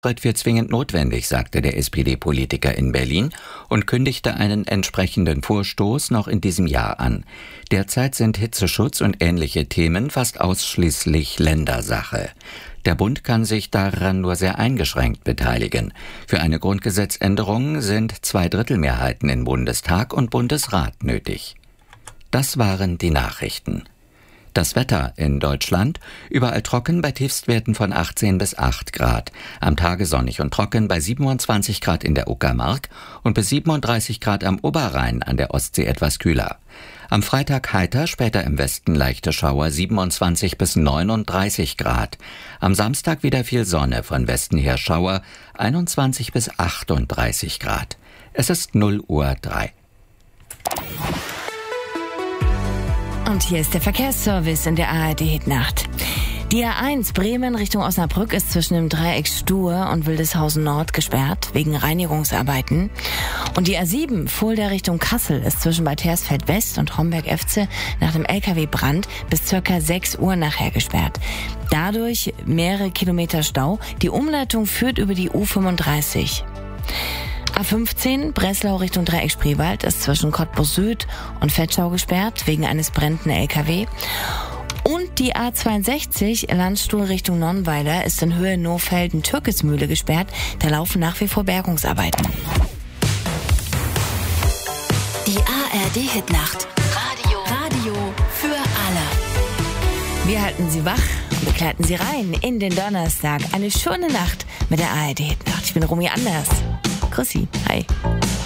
Schritt wird zwingend notwendig, sagte der SPD-Politiker in Berlin und kündigte einen entsprechenden Vorstoß noch in diesem Jahr an. Derzeit sind Hitzeschutz und ähnliche Themen fast ausschließlich Ländersache. Der Bund kann sich daran nur sehr eingeschränkt beteiligen. Für eine Grundgesetzänderung sind 2/3 in Bundestag und Bundesrat nötig. Das waren die Nachrichten. Das Wetter in Deutschland: überall trocken bei Tiefstwerten von 18 bis 8 Grad. Am Tage sonnig und trocken bei 27 Grad in der Uckermark und bis 37 Grad am Oberrhein, an der Ostsee etwas kühler. Am Freitag heiter, später im Westen leichte Schauer, 27 bis 39 Grad. Am Samstag wieder viel Sonne, von Westen her Schauer, 21 bis 38 Grad. Es ist 0:03 Uhr. Und hier ist der Verkehrsservice in der ARD-Hitnacht. Die A1 Bremen Richtung Osnabrück ist zwischen dem Dreieck Stuhr und Wildeshausen Nord gesperrt, wegen Reinigungsarbeiten. Und die A7 Fulda Richtung Kassel ist zwischen Bad Hersfeld West und Homberg-Efze nach dem LKW-Brand bis ca. 6 Uhr nachher gesperrt. Dadurch mehrere Kilometer Stau. Die Umleitung führt über die U35. A15 Breslau Richtung Dreieck Spreewald ist zwischen Cottbus Süd und Vetschau gesperrt, wegen eines brennenden LKW. Und die A62 Landstuhl Richtung Nonnweiler ist in Höhe Nohfelden-Türkismühle gesperrt. Da laufen nach wie vor Bergungsarbeiten. Die ARD-Hitnacht. Radio für alle. Wir halten Sie wach und begleiten Sie rein in den Donnerstag. Eine schöne Nacht mit der ARD-Hitnacht. Ich bin Romy Anders. Grüß Sie. Hi.